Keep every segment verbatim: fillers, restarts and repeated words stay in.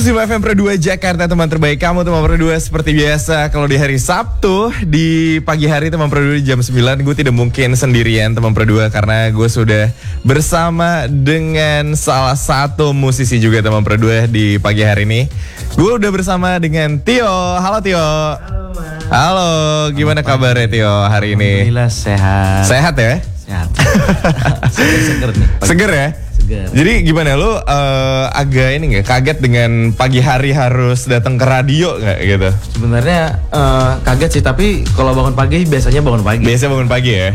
Zima F M Pro dua Jakarta, teman terbaik kamu, teman Pro dua. Seperti biasa, kalau di hari Sabtu, di pagi hari teman Pro dua di jam sembilan, gue tidak mungkin sendirian teman Pro dua, karena gue sudah bersama dengan salah satu musisi juga teman Pro dua di pagi hari ini. Gue udah bersama dengan Tio. Halo Tio. Halo Mas. Halo, gimana kabarnya Tio hari ini? Alhamdulillah sehat. Sehat ya? Sehat. Seger nih. Pagi. Seger ya? Seger. Jadi gimana lu uh, agak ini nggak kaget dengan pagi hari harus datang ke radio nggak gitu? Sebenarnya uh, kaget sih, tapi kalau bangun pagi biasanya bangun pagi. Biasa bangun pagi ya.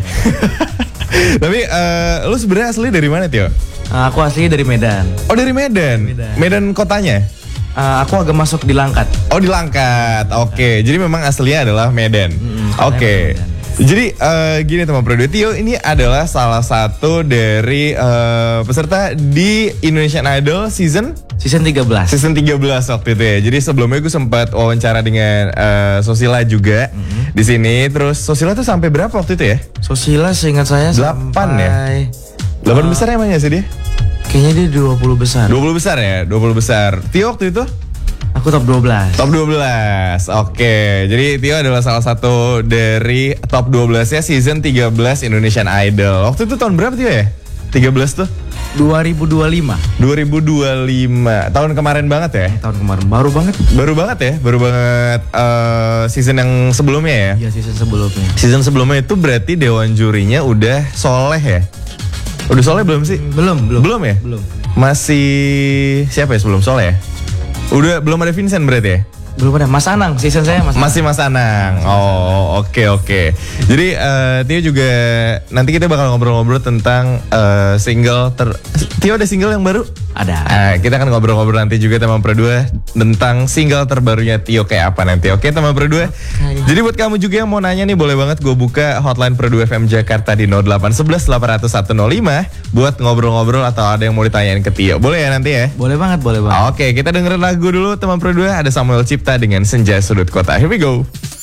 Tapi uh, lu sebenarnya asli dari mana Tio? Uh, aku asli dari Medan. Oh dari Medan. Medan, Medan kotanya? Uh, aku agak masuk di Langkat. Oh di Langkat. Oke. Okay. Jadi memang aslinya adalah Medan. Mm-hmm, Oke. Okay. Jadi uh, gini teman Pro dua, Tio ini adalah salah satu dari uh, peserta di Indonesian Idol season Season tiga belas. Season tiga belas waktu itu ya. Jadi sebelumnya gue sempat wawancara dengan uh, Sosila juga mm-hmm. di sini. Terus Sosila tuh sampai berapa waktu itu ya? Sosila seingat saya delapan sampai... ya? delapan uh, besar emangnya sih dia? Kayaknya dia dua puluh besar. dua puluh besar ya? dua puluh besar. Tio waktu itu? Aku top dua belas. Top dua belas, oke. Jadi Tio adalah salah satu dari top dua belas-nya season tiga belas Indonesian Idol. Waktu itu tahun berapa Tio ya? tiga belas tuh? dua ribu dua puluh lima. dua ribu dua puluh lima. Tahun kemarin banget ya? Tahun kemarin, baru banget. Baru banget ya? Baru banget uh, season yang sebelumnya ya? Iya, season sebelumnya. Season sebelumnya itu berarti dewan jurinya udah soleh ya? Udah soleh belum sih? Belum, belum. Belum ya? Belum. Masih siapa ya sebelum soleh ya? Udah belum ada Vincent berarti ya? Belum ada. Mas Anang, season saya Mas Anang. Masih Mas Anang. Oh, oke okay, oke. Okay. Jadi uh, Tio juga nanti kita bakal ngobrol-ngobrol tentang uh, single ter Tio ada single yang baru? Ada. Uh, kita akan ngobrol-ngobrol nanti juga teman Pro dua tentang single terbarunya Tio kayak apa nanti. Oke, okay, teman Pro dua. Okay. Jadi buat kamu juga yang mau nanya nih, boleh banget gue buka hotline Pro dua F M Jakarta di nol delapan satu satu delapan nol satu nol lima buat ngobrol-ngobrol atau ada yang mau ditanyain ke Tio. Boleh ya nanti ya? Boleh banget, boleh banget. Oke, okay, kita dengerin lagu dulu teman Pro dua. Ada Samuel Cipta dengan Senja Sudut Kota. Here we go.